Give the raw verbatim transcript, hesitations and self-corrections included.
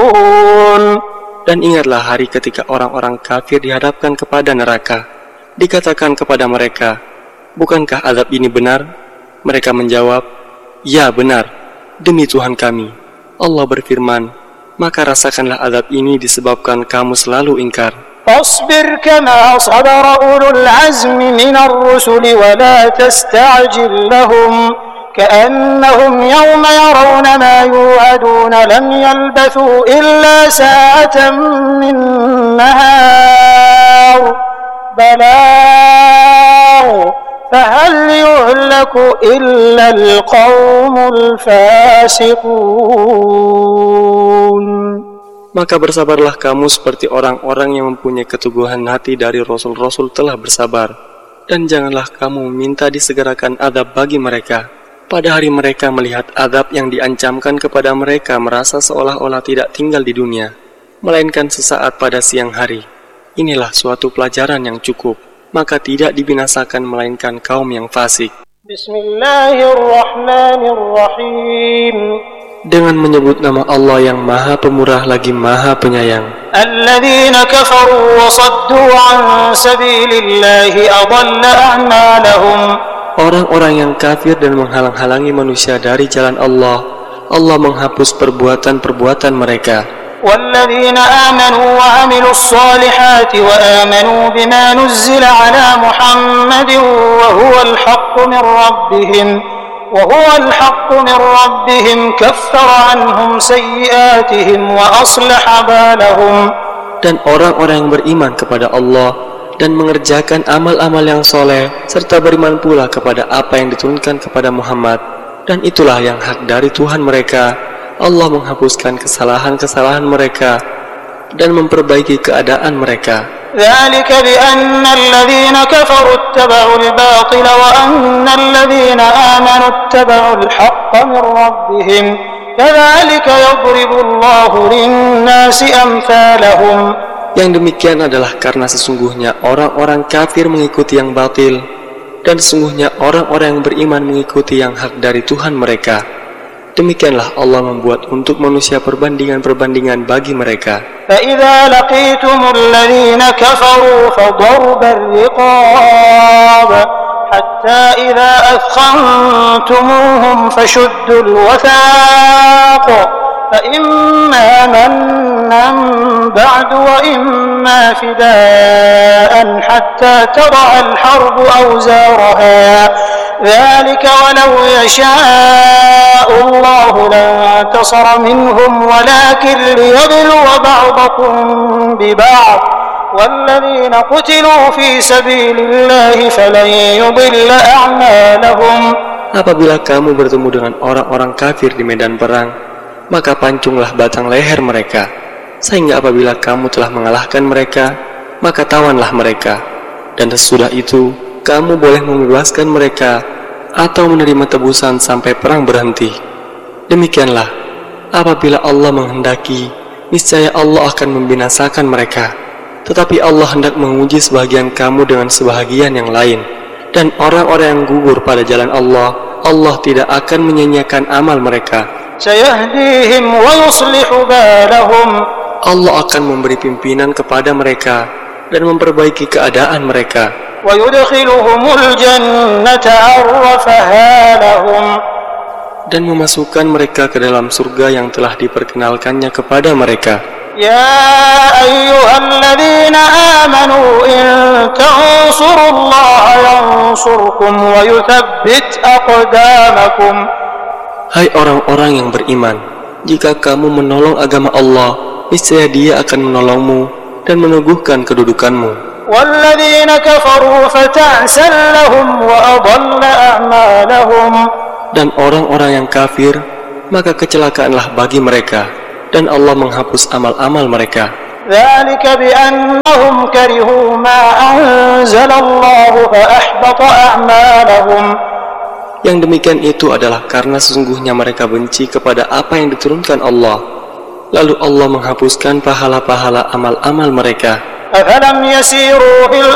ينظرون. Dan ingatlah hari ketika orang-orang kafir dihadapkan kepada neraka. Dikatakan kepada mereka, bukankah azab ini benar? Mereka menjawab, ya benar, demi Tuhan kami. Allah berfirman, maka rasakanlah azab ini disebabkan kamu selalu ingkar. فاصبر كما صبر أولو العزم من الرسل ولا تستعجل لهم كأنهم يوم يرون ما يوعدون لم يلبثوا إلا ساعة من نهار بلاغ فهل يهلك إلا القوم الفاسقون. Maka bersabarlah kamu seperti orang-orang yang mempunyai keteguhan hati dari Rasul-Rasul telah bersabar. Dan janganlah kamu meminta disegerakan azab bagi mereka. Pada hari mereka melihat azab yang diancamkan kepada mereka merasa seolah-olah tidak tinggal di dunia, melainkan sesaat pada siang hari. Inilah suatu pelajaran yang cukup, maka tidak dibinasakan melainkan kaum yang fasik. Bismillahirrahmanirrahim. Dengan menyebut nama Allah yang Maha Pemurah lagi Maha Penyayang. Alladzina kafaru wa saddu an sabilillahi adalla a'malahum. Orang-orang yang kafir dan menghalang-halangi manusia dari jalan Allah, Allah menghapus perbuatan-perbuatan mereka. Walladzina amanu wa amilus salihati wa amanu bima nuzzila ala Muhammadin wa huwal haqqu min rabbihim. وهو الحق من ربهم كفر عنهم سيئاتهم وأصلح بالهم. Dan orang-orang yang beriman kepada Allah dan mengerjakan amal-amal yang soleh serta beriman pula kepada apa yang diturunkan kepada Muhammad, dan itulah yang hak dari Tuhan mereka. Allah menghapuskan kesalahan-kesalahan mereka dan memperbaiki keadaan mereka. ذلك بأن الذين كفروا اتبعوا الباطل وأن الذين آمنوا اتبعوا الحق من ربهم كذلك يضرب الله للناس أمثالهم. Yang demikian adalah karena sesungguhnya orang-orang kafir mengikuti yang batil dan sesungguhnya orang-orang yang beriman mengikuti yang hak dari Tuhan mereka. Demikianlah Allah membuat untuk manusia perbandingan-perbandingan bagi mereka. فَإِذَا لَقِيتُمُ الَّذِينَ كَفَرُوا فَضَرْبَ الرِّقَابِ حَتَّى إِذَا أَثْخَنْتُمُوهُمْ فَشُدُّوا الْوَثَاقَ فَإِمَّا مَنًّا بَعْدُ وَإِمَّا فِدَاءً حَتَّى تَضَعَ الْحَرْبُ أَوْزَارَهَا ذلك ولو يشاء الله لانتصر منهم ولكن ليبلو بعضكم ببعض والذين قتلوا في سبيل الله فلن يضل أعمالهم. Apabila kamu bertemu dengan orang-orang kafir di medan perang, maka pancunglah batang leher mereka, sehingga apabila kamu telah mengalahkan mereka, maka tawanlah mereka, dan sesudah itu kamu boleh membebaskan mereka atau menerima tebusan sampai perang berhenti. Demikianlah, apabila Allah menghendaki, niscaya Allah akan membinasakan mereka. Tetapi Allah hendak menguji sebagian kamu dengan sebahagian yang lain. Dan orang-orang yang gugur pada jalan Allah, Allah tidak akan menyia-nyiakan amal mereka. Sayahdihim wa yuslihu balahum. Allah akan memberi pimpinan kepada mereka dan memperbaiki keadaan mereka. Dan memasukkan mereka ke dalam surga yang telah diperkenalkannya kepada mereka. Ya ayyuhalladzina amanu in tansurullaha yansurkum wa yuthabbit aqdamakum. Hai orang-orang yang beriman, jika kamu menolong agama Allah, niscaya Dia akan menolongmu dan meneguhkan kedudukanmu. وَالَّذِينَ كَفَرُوا فَتَعْسًا لَهُمْ وَأَضَلَّ أَعْمَالَهُمْ. Dan orang-orang yang kafir, maka kecelakaanlah bagi mereka, dan Allah menghapus amal-amal mereka. ذَلِكَ بِأَنَّهُمْ كَرِهُوا مَا أَنزَلَ اللَّهُ فَأَحْبَطَ أَعْمَالَهُمْ. Yang demikian itu adalah karena sesungguhnya mereka benci kepada apa yang diturunkan Allah, lalu Allah menghapuskan pahala-pahala amal-amal mereka. أَفَلَمْ يَسِيرُوا فِي